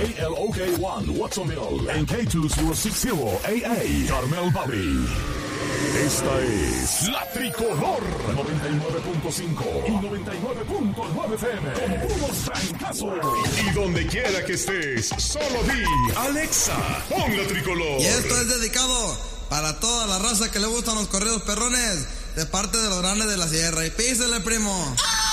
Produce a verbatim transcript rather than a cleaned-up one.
K L O K uno, Watsonville. En K dos mil sesenta A A, Carmel Valley. Esta es La Tricolor noventa y nueve punto cinco y noventa y nueve punto nueve F M. Con puros trancazos. Y donde quiera que estés, solo di Alexa, pon La Tricolor. Y esto es dedicado para toda la raza que le gustan los corridos perrones, de parte de los grandes de la sierra. Y písele, primo.